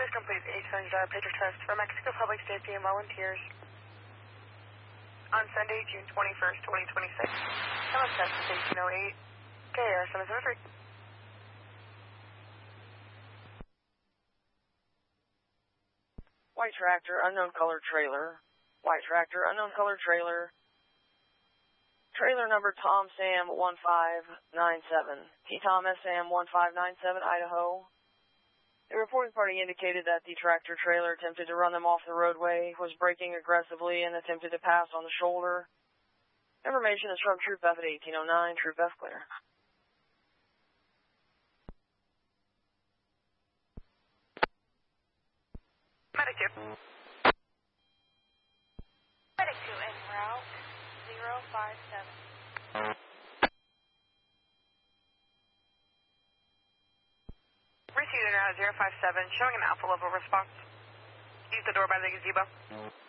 Please complete the H-Sun's pager test for Mexico Public Safety and Volunteers on Sunday, June 21st, 2026. MS test is 1808. KAR 773. White tractor, unknown color trailer. White tractor, unknown color trailer. Trailer number Tom Sam 1597. T Tom SM 1597, Idaho. The reporting party indicated that the tractor trailer attempted to run them off the roadway, was braking aggressively, and attempted to pass on the shoulder. Information is from Troop F at 1809. Troop F clear. Medic 2. Medic 2 en route 057. Received in route 057, showing an alpha level response. Use the door by the gazebo.